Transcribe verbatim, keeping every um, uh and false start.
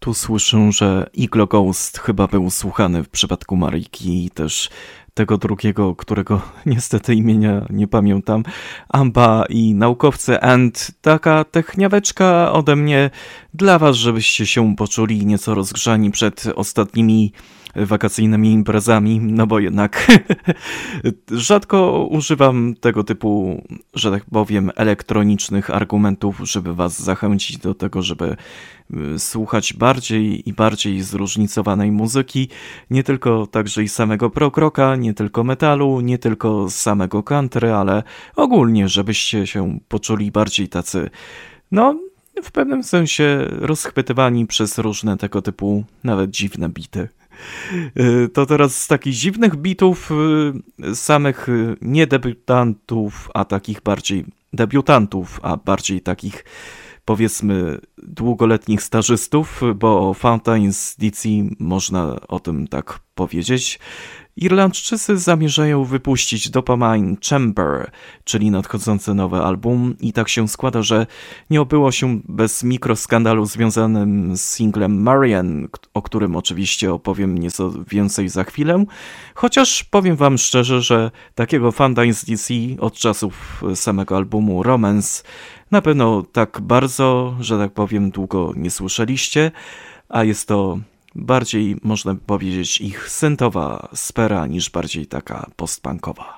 tu słyszę, że Iglo Ghost chyba był słuchany w przypadku Maryjki i też tego drugiego, którego niestety imienia nie pamiętam, Amba i naukowcy and taka techniaweczka ode mnie dla was, żebyście się poczuli nieco rozgrzani przed ostatnimi wakacyjnymi imprezami, no bo jednak rzadko używam tego typu, że tak powiem, elektronicznych argumentów, żeby was zachęcić do tego, żeby słuchać bardziej i bardziej zróżnicowanej muzyki, nie tylko także i samego prog rocka, nie tylko metalu, nie tylko samego country, ale ogólnie, żebyście się poczuli bardziej tacy, no w pewnym sensie rozchwytywani przez różne tego typu nawet dziwne bity. To teraz z takich dziwnych bitów, samych nie debiutantów, a takich bardziej debiutantów, a bardziej takich powiedzmy długoletnich stażystów, bo Fountains D C można o tym tak powiedzieć. Irlandczycy zamierzają wypuścić Dopamine Chamber, czyli nadchodzący nowy album i tak się składa, że nie obyło się bez mikroskandalu związanym z singlem Marian, o którym oczywiście opowiem nieco więcej za chwilę, chociaż powiem wam szczerze, że takiego Fountains D C od czasów samego albumu Romance na pewno tak bardzo, że tak powiem, długo nie słyszeliście, a jest to bardziej, można powiedzieć, ich syntowa sfera niż bardziej taka postpunkowa.